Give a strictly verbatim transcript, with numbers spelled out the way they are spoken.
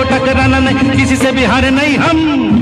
को टकराना नहीं, किसी से भी हारे नहीं हम।